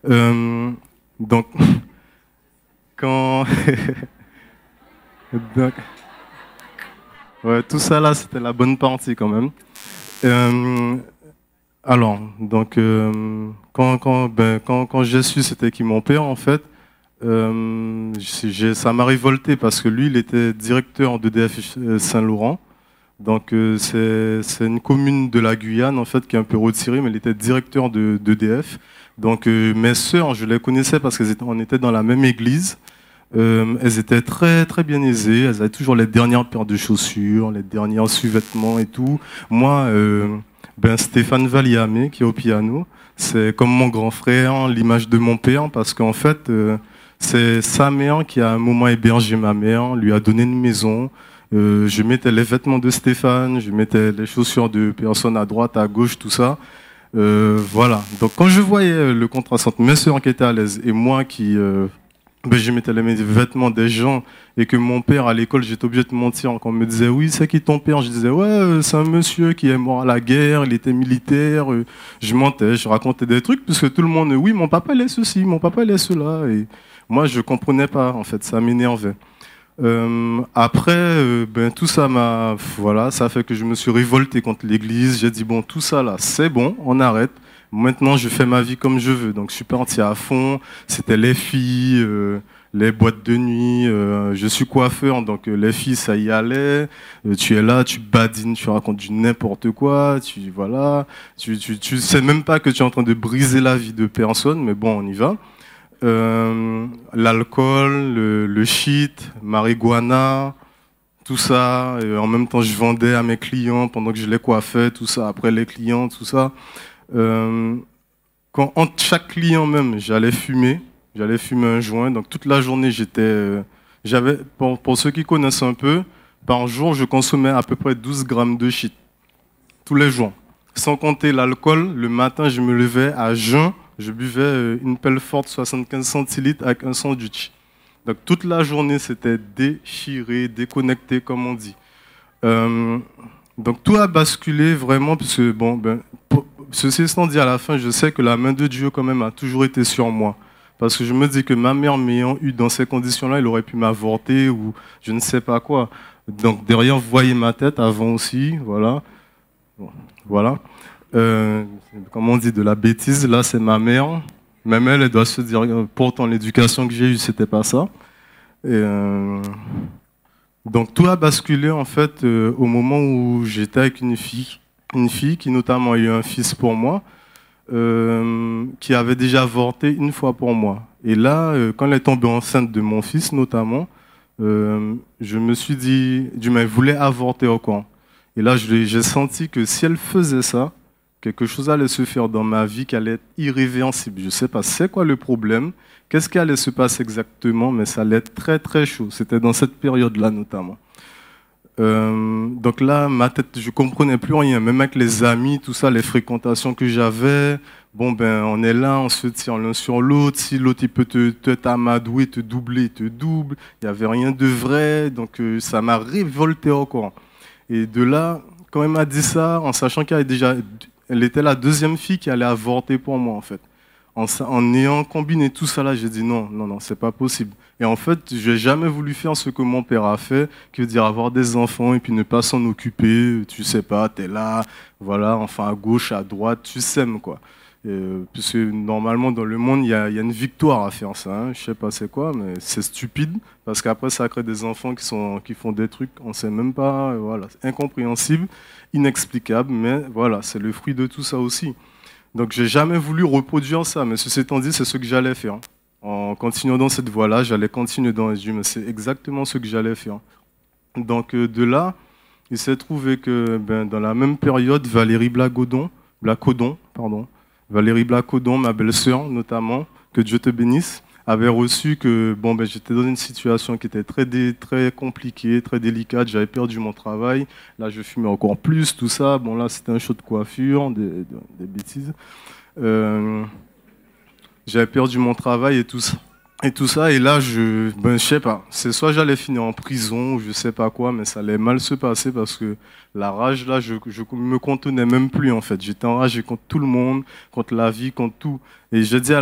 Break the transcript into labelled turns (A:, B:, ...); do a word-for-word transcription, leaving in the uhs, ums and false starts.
A: Euh, donc, quand... donc, ouais, tout ça là, c'était la bonne partie quand même. Euh, alors, donc, euh, quand, quand, ben, quand, quand j'ai su c'était qui mon père, en fait, euh, j'ai- ça m'a révolté parce que lui, il était directeur d'E D F Saint-Laurent. Donc, euh, c'est c'est une commune de la Guyane, en fait, qui est un peu retirée, mais il était directeur de d'E D F. Donc, euh, mes sœurs, je les connaissais parce qu'on était dans la même église. Euh, elles étaient très très bien aisées, elles avaient toujours les dernières paires de chaussures, les derniers sous-vêtements et tout. Moi, euh, ben Stéphane Valliamé qui est au piano, c'est comme mon grand frère, l'image de mon père, parce qu'en fait, euh, c'est sa mère qui a un moment hébergé ma mère, lui a donné une maison. Euh, je mettais les vêtements de Stéphane, je mettais les chaussures de personnes à droite, à gauche, tout ça. Euh, voilà. Donc quand je voyais le contraste entre mes sœurs qui étaient à l'aise et moi qui euh, ben, je mettais les vêtements des gens et que mon père à l'école j'étais obligé de mentir quand on me disait oui c'est qui ton père, je disais ouais euh, c'est un monsieur qui est mort à la guerre, il était militaire. Euh, je mentais, je racontais des trucs puisque tout le monde oui mon papa il est ceci, mon papa il est cela et moi je comprenais pas en fait, ça m'énervait. Euh, après, euh, ben, tout ça m'a, voilà, ça a fait que je me suis révolté contre l'Église. J'ai dit bon, tout ça là, c'est bon, on arrête. Maintenant, je fais ma vie comme je veux. Donc, je suis parti à fond. C'était les filles, euh, les boîtes de nuit. Euh, je suis coiffeur, donc euh, les filles, ça y allait. Euh, tu es là, tu badines, tu racontes du n'importe quoi. Tu voilà, tu, tu, tu sais même pas que tu es en train de briser la vie de personne, mais bon, on y va. Euh, l'alcool, le, le shit, marijuana, tout ça. Et en même temps, je vendais à mes clients pendant que je les coiffais, tout ça. Après les clients, tout ça. Euh, quand, entre chaque client même, j'allais fumer. J'allais fumer un joint. Donc toute la journée, j'étais... euh, j'avais, pour, pour ceux qui connaissent un peu, par jour, je consommais à peu près douze grammes de shit. Tous les jours. Sans compter l'alcool, le matin, je me levais à jeun. Je buvais euh, une pelle forte soixante-quinze centilitres avec un sandwich. Donc toute la journée, c'était déchiré, déconnecté, comme on dit. Euh, donc tout a basculé vraiment, puisque, bon, ben, pour- ceci étant dit, à la fin, je sais que la main de Dieu, quand même, a toujours été sur moi. Parce que je me dis que ma mère m'ayant eu dans ces conditions-là, il aurait pu m'avorter ou je ne sais pas quoi. Donc derrière, vous voyez ma tête avant aussi, voilà. Bon, voilà. Euh, comme on dit, de la bêtise, là, c'est ma mère. Même elle, elle doit se dire, euh, pourtant, l'éducation que j'ai eue, c'était pas ça. Et, euh, donc, tout a basculé, en fait, euh, au moment où j'étais avec une fille. Une fille qui, notamment, a eu un fils pour moi, euh, qui avait déjà avorté une fois pour moi. Et là, euh, quand elle est tombée enceinte de mon fils, notamment, euh, je me suis dit, du moins, elle voulait avorter encore. Et là, je- j'ai senti que si elle faisait ça, quelque chose allait se faire dans ma vie qui allait être irréversible. Je ne sais pas c'est quoi le problème, qu'est-ce qui allait se passer exactement, mais ça allait être très très chaud. C'était dans cette période-là notamment. Euh, donc là, ma tête, je comprenais plus rien, même avec les amis, tout ça, les fréquentations que j'avais. Bon, ben, on est là, on se tire l'un sur l'autre. Si l'autre, il peut te, te t'amadouer, te doubler, il te double. Il n'y avait rien de vrai, donc euh, ça m'a révolté encore. Et de là, quand elle m'a dit ça, en sachant qu'elle avait déjà, elle était la deuxième fille qui allait avorter pour moi, en fait. En, sa- en ayant combiné tout ça là, j'ai dit non, non, non, c'est pas possible. Et en fait, je n'ai jamais voulu faire ce que mon père a fait, qui veut dire avoir des enfants et puis ne pas s'en occuper. Tu sais pas, tu es là, voilà, enfin à gauche, à droite, tu sèmes quoi. Euh, puisque normalement dans le monde, il y a, il y a une victoire à faire ça. Hein. Je sais pas c'est quoi, mais c'est stupide parce qu'après ça crée des enfants qui sont qui font des trucs, on sait même pas, euh, voilà, c'est incompréhensible, inexplicable, mais voilà, c'est le fruit de tout ça aussi. Donc j'ai jamais voulu reproduire ça, mais ceci étant dit, c'est ce que j'allais faire. En continuant dans cette voie-là, j'allais continuer dans les yeux, mais c'est exactement ce que j'allais faire. Donc euh, de là, il s'est trouvé que ben, dans la même période, Valérie Blacodon, Blacodon, pardon, Valérie Blacodon, ma belle-sœur notamment, que Dieu te bénisse, avait reçu que bon, ben, j'étais dans une situation qui était très, dé- très compliquée, très délicate, j'avais perdu mon travail, là je fumais encore plus, tout ça, bon là c'était un show de coiffure, des, des- des bêtises. Euh, J'avais perdu mon travail et tout ça. Et tout ça, et là, je, ben, je sais pas, c'est soit j'allais finir en prison, ou je sais pas quoi, mais ça allait mal se passer parce que la rage, là, je, je me contenais même plus, en fait. J'étais enragé contre tout le monde, contre la vie, contre tout. Et j'ai dit à